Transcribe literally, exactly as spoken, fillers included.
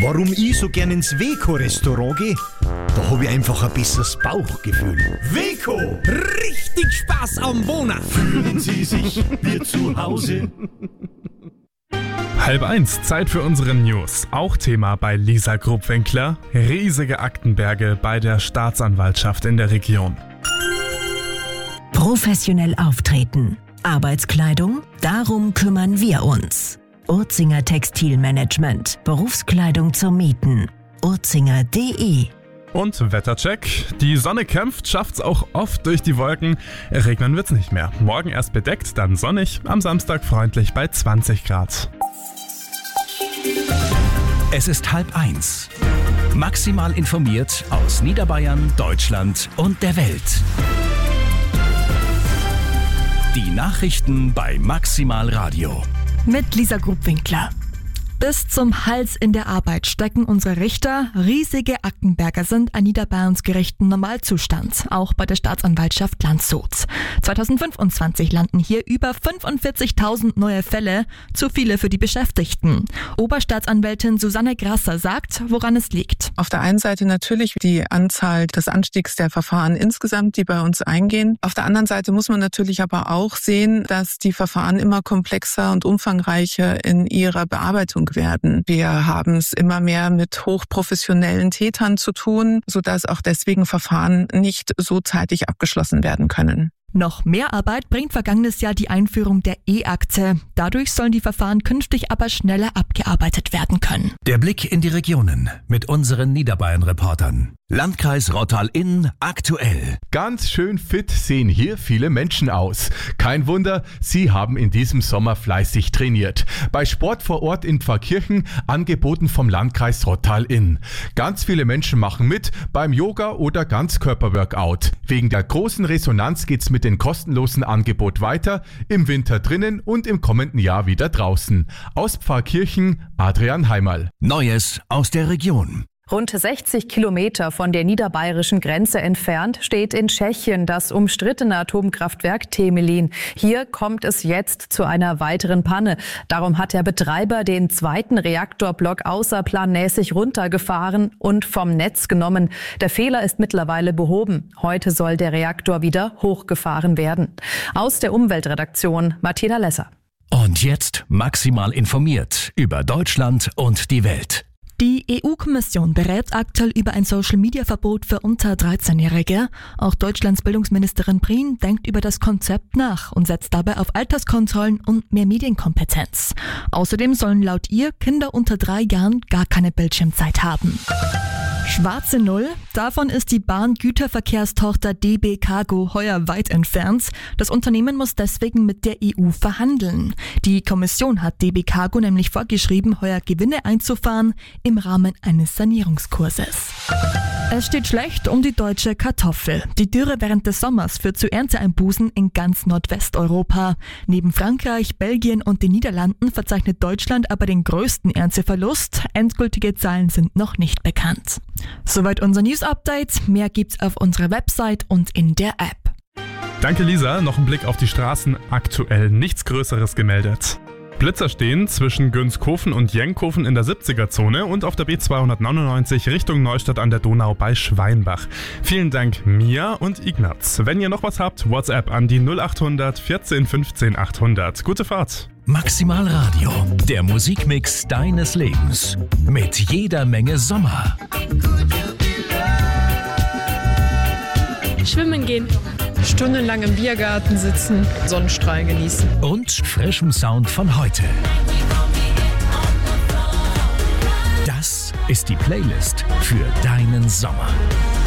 Warum ich so gern ins Weco-Restaurant gehe? Da habe ich einfach ein besseres Bauchgefühl. Weco! Richtig Spaß am Wohnen! Fühlen Sie sich wie zu Hause? Halb eins, Zeit für unsere News. Auch Thema bei Lisa Grubwinkler. Riesige Aktenberge bei der Staatsanwaltschaft in der Region. Professionell auftreten. Arbeitskleidung? Darum kümmern wir uns. Urzinger Textilmanagement. Berufskleidung zum Mieten. urzinger punkt de. Und Wettercheck. Die Sonne kämpft, schafft's auch oft durch die Wolken. Regnen wird's nicht mehr. Morgen erst bedeckt, dann sonnig. Am Samstag freundlich bei zwanzig Grad. Es ist halb eins. Maximal informiert aus Niederbayern, Deutschland und der Welt. Die Nachrichten bei Maximal Radio. Mit Lisa Grubwinkler. Bis zum Hals in der Arbeit stecken unsere Richter. Riesige Aktenberge sind ein Niederbayerns Gerichten Normalzustand, auch bei der Staatsanwaltschaft Landshut. zweitausendfünfundzwanzig landen hier über fünfundvierzigtausend neue Fälle, zu viele für die Beschäftigten. Oberstaatsanwältin Susanne Grasser sagt, woran es liegt. Auf der einen Seite natürlich die Anzahl des Anstiegs der Verfahren insgesamt, die bei uns eingehen. Auf der anderen Seite muss man natürlich aber auch sehen, dass die Verfahren immer komplexer und umfangreicher in ihrer Bearbeitung werden. Wir haben es immer mehr mit hochprofessionellen Tätern zu tun, sodass auch deswegen Verfahren nicht so zeitig abgeschlossen werden können. Noch mehr Arbeit bringt vergangenes Jahr die Einführung der E-Akte. Dadurch sollen die Verfahren künftig aber schneller abgearbeitet werden können. Der Blick in die Regionen mit unseren Niederbayern-Reportern. Landkreis Rottal-Inn aktuell. Ganz schön fit sehen hier viele Menschen aus. Kein Wunder, sie haben in diesem Sommer fleißig trainiert. Bei Sport vor Ort in Pfarrkirchen, angeboten vom Landkreis Rottal-Inn. Ganz viele Menschen machen mit beim Yoga- oder Ganzkörper-Workout. Wegen der großen Resonanz geht's mit dem kostenlosen Angebot weiter, im Winter drinnen und im kommenden Jahr wieder draußen. Aus Pfarrkirchen, Adrian Heimerl. Neues aus der Region. Rund sechzig Kilometer von der niederbayerischen Grenze entfernt steht in Tschechien das umstrittene Atomkraftwerk Temelin. Hier kommt es jetzt zu einer weiteren Panne. Darum hat der Betreiber den zweiten Reaktorblock außerplanmäßig runtergefahren und vom Netz genommen. Der Fehler ist mittlerweile behoben. Heute soll der Reaktor wieder hochgefahren werden. Aus der Umweltredaktion Martina Lesser. Und jetzt maximal informiert über Deutschland und die Welt. Die E U-Kommission berät aktuell über ein Social-Media-Verbot für unter dreizehnjährige. Auch Deutschlands Bildungsministerin Prien denkt über das Konzept nach und setzt dabei auf Alterskontrollen und mehr Medienkompetenz. Außerdem sollen laut ihr Kinder unter drei Jahren gar keine Bildschirmzeit haben. Schwarze Null, davon ist die Bahngüterverkehrstochter D B Cargo heuer weit entfernt. Das Unternehmen muss deswegen mit der E U verhandeln. Die Kommission hat D B Cargo nämlich vorgeschrieben, heuer Gewinne einzufahren im Rahmen eines Sanierungskurses. Es steht schlecht um die deutsche Kartoffel. Die Dürre während des Sommers führt zu Ernteeinbußen in ganz Nordwesteuropa. Neben Frankreich, Belgien und den Niederlanden verzeichnet Deutschland aber den größten Ernteverlust. Endgültige Zahlen sind noch nicht bekannt. Soweit unser News-Update. Mehr gibt's auf unserer Website und in der App. Danke Lisa, noch ein Blick auf die Straßen. Aktuell nichts Größeres gemeldet. Blitzer stehen zwischen Günzkofen und Jenkhofen in der siebziger-Zone und auf der B zweihundertneunundneunzig Richtung Neustadt an der Donau bei Schweinbach. Vielen Dank Mia und Ignaz. Wenn ihr noch was habt, WhatsApp an die null achthundert vierzehn fünfzehn achthundert. Gute Fahrt! Maximal Radio, der Musikmix deines Lebens. Mit jeder Menge Sommer. Schwimmen gehen. Stundenlang im Biergarten sitzen, Sonnenstrahlen genießen. Und frischem Sound von heute. Das ist die Playlist für deinen Sommer.